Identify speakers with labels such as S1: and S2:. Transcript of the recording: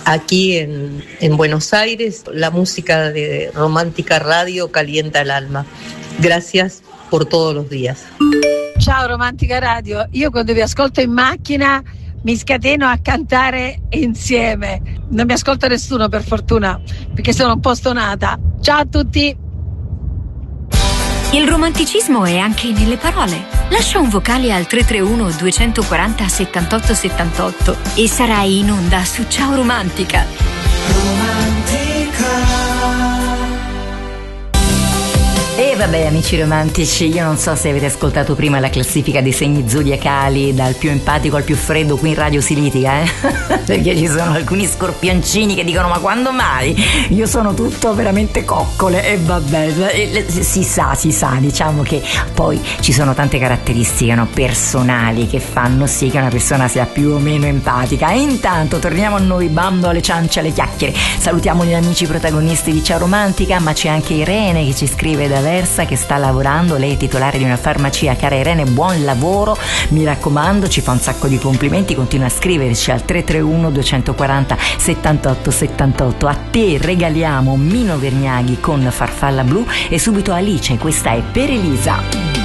S1: aquí en Buenos Aires. La música de Romántica Radio calienta el alma. Gracias por todos los días.
S2: Ciao Romantica Radio, io quando vi ascolto in macchina mi scateno a cantare insieme. Non mi ascolta nessuno per fortuna, perché sono un po' stonata. Ciao a tutti!
S3: Il romanticismo è anche nelle parole. Lascia un vocale al 331 240 78 78 e sarai in onda su Ciao Romantica.
S4: E vabbè, amici romantici, io non so se avete ascoltato prima la classifica dei segni zodiacali dal più empatico al più freddo. Qui in radio si litiga, perché ci sono alcuni scorpioncini che dicono: ma quando mai? Io sono tutto veramente coccole. E vabbè, si sa, diciamo che poi ci sono tante caratteristiche, no, personali, che fanno sì che una persona sia più o meno empatica. E intanto torniamo a noi, bando alle ciance, alle chiacchiere. Salutiamo gli amici protagonisti di Ciao Romantica, ma c'è anche Irene che ci scrive da Versa, che sta lavorando. Lei è titolare di una farmacia. Cara Irene, buon lavoro, mi raccomando, ci fa un sacco di complimenti, continua a scriverci al 331 240 78 78. A te regaliamo Mino Vergnaghi con Farfalla Blu e subito Alice, questa è per Elisa.